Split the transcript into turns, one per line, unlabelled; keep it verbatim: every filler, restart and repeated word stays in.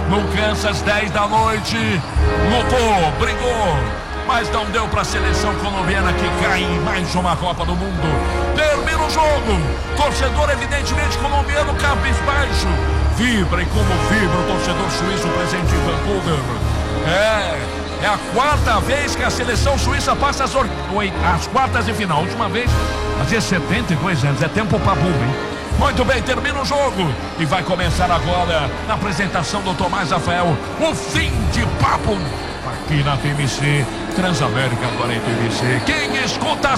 no Kansas, dez da noite. Lutou, brigou, mas não deu para a seleção colombiana, que cai em mais uma Copa do Mundo. Termina o jogo. Torcedor evidentemente colombiano cabisbaixo. Vibra e como vibra o torcedor suíço presente em Vancouver. É... É a quarta vez que a seleção suíça passa as, or... as quartas de final. A última vez fazia setenta e dois anos. É tempo pra burro, hein? Muito bem, termina o jogo. E vai começar agora, na apresentação do Tomás Rafael, o fim de papo aqui na T M C Transamérica quarenta M C. Quem escuta